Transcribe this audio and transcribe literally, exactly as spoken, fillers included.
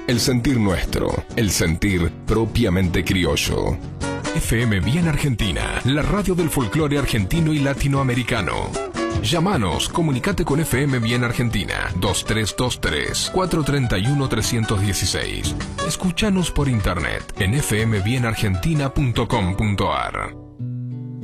El sentir nuestro, el sentir propiamente criollo. F M Bien Argentina, la radio del folclore argentino y latinoamericano. Llámanos, comunicate con F M Bien Argentina, dos tres dos tres, cuatro tres uno, tres uno seis. Escúchanos por internet en f m bien argentina punto com punto a r.